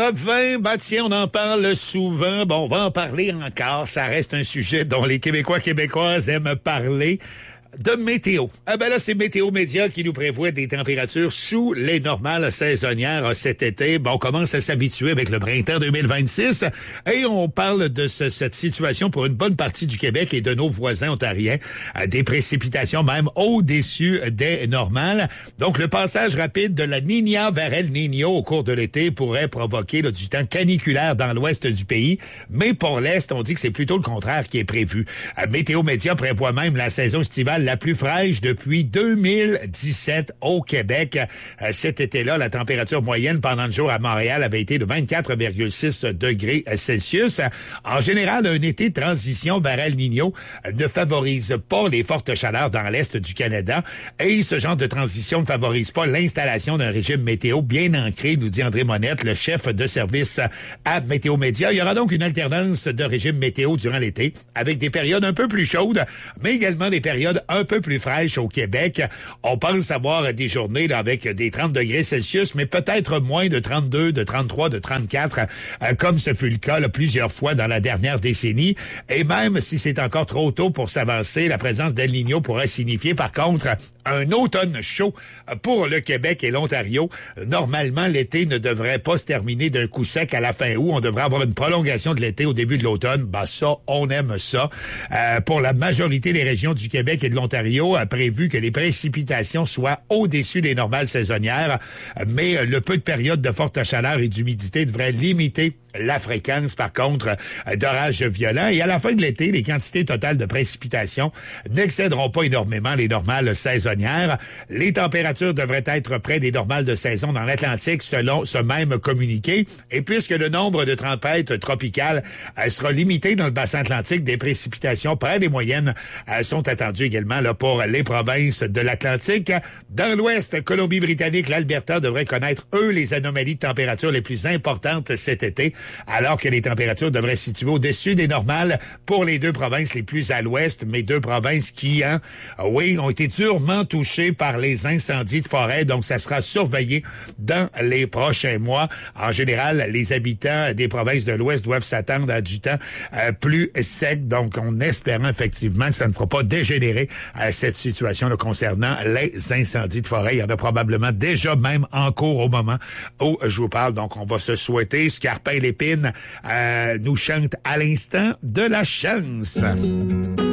Le vin, tiens, on en parle souvent. Bon, on va en parler encore. Ça reste un sujet dont les Québécoises aiment parler. De météo. Là, c'est Météo Média qui nous prévoit des températures sous les normales saisonnières cet été. Bon, on commence à s'habituer avec le printemps 2026 et on parle de cette situation pour une bonne partie du Québec et de nos voisins ontariens. Des précipitations même au-dessus des normales. Donc, le passage rapide de la Niña vers El Niño au cours de l'été pourrait provoquer du temps caniculaire dans l'ouest du pays. Mais pour l'est, on dit que c'est plutôt le contraire qui est prévu. Météo Média prévoit même la saison estivale la plus fraîche depuis 2017 au Québec. Cet été-là, la température moyenne pendant le jour à Montréal avait été de 24,6 degrés Celsius. En général, un été de transition vers El Niño ne favorise pas les fortes chaleurs dans l'est du Canada et ce genre de transition ne favorise pas l'installation d'un régime météo bien ancré, nous dit André Monette, le chef de service à Météo Média. Il y aura donc une alternance de régime météo durant l'été avec des périodes un peu plus chaudes, mais également des périodes un peu plus fraîches au Québec. On pense avoir des journées là, avec des 30 degrés Celsius, mais peut-être moins de 32, de 33, de 34, comme ce fut le cas là, plusieurs fois dans la dernière décennie. Et même si c'est encore trop tôt pour s'avancer, la présence d'El Niño pourrait signifier par contre un automne chaud pour le Québec et l'Ontario. Normalement, l'été ne devrait pas se terminer d'un coup sec à la fin août. On devrait avoir une prolongation de l'été au début de l'automne. Ça, on aime ça. Pour la majorité des régions du Québec et de l'Ontario, a prévu que les précipitations soient au-dessus des normales saisonnières, mais le peu de périodes de forte chaleur et d'humidité devrait limiter la fréquence, par contre, d'orages violents. Et à la fin de l'été, les quantités totales de précipitations n'excéderont pas énormément les normales saisonnières. Les températures devraient être près des normales de saison dans l'Atlantique selon ce même communiqué. Et puisque le nombre de tempêtes tropicales sera limité dans le bassin atlantique, des précipitations près des moyennes sont attendues également là, pour les provinces de l'Atlantique. Dans l'ouest, Colombie-Britannique, l'Alberta devraient connaître, eux, les anomalies de température les plus importantes cet été, alors que les températures devraient se situer au-dessus des normales pour les deux provinces les plus à l'ouest, mais deux provinces qui, ont été durement touchées par les incendies de forêt, donc ça sera surveillé dans les prochains mois. En général, les habitants des provinces de l'ouest doivent s'attendre à du temps plus sec, donc en espérant effectivement que ça ne fera pas dégénérer cette situation là, concernant les incendies de forêt. Il y en a probablement déjà même en cours au moment où je vous parle. Donc, on va se souhaiter. Scarpin Lépine nous chante à l'instant de la chance.